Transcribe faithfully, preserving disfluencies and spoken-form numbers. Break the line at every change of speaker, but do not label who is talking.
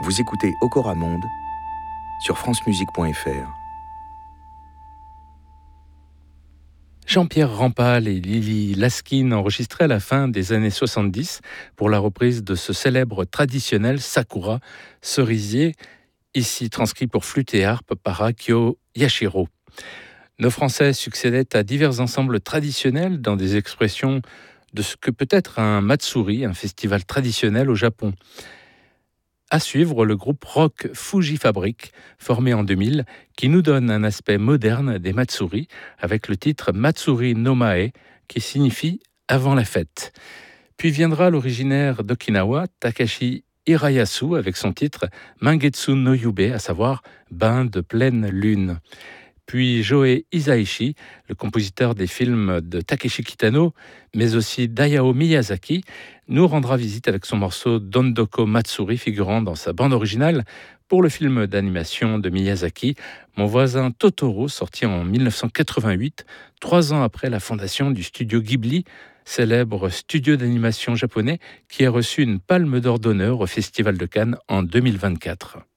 Vous écoutez Okora Monde sur francemusique point f r.
Jean-Pierre Rampal et Lily Laskin enregistraient à la fin des années soixante-dix pour la reprise de ce célèbre traditionnel Sakura, cerisier, ici transcrit pour flûte et harpe par Akio Yashiro. Nos Français succédaient à divers ensembles traditionnels dans des expressions de ce que peut être un matsuri, un festival traditionnel au Japon. À suivre, le groupe rock Fuji Fabric, formé en deux mille, qui nous donne un aspect moderne des matsuri avec le titre Matsuri no Mae, qui signifie avant la fête. Puis viendra l'originaire d'Okinawa, Takashi Hirayasu, avec son titre Mangetsu no Yube, à savoir bain de pleine lune. Puis Joe Hisaishi, le compositeur des films de Takeshi Kitano, mais aussi d'Hayao Miyazaki, nous rendra visite avec son morceau Dondoko Matsuri, figurant dans sa bande originale pour le film d'animation de Miyazaki, Mon voisin Totoro, sorti en dix-neuf cent quatre-vingt-huit, trois ans après la fondation du studio Ghibli, célèbre studio d'animation japonais qui a reçu une palme d'or d'honneur au Festival de Cannes en deux mille vingt-quatre.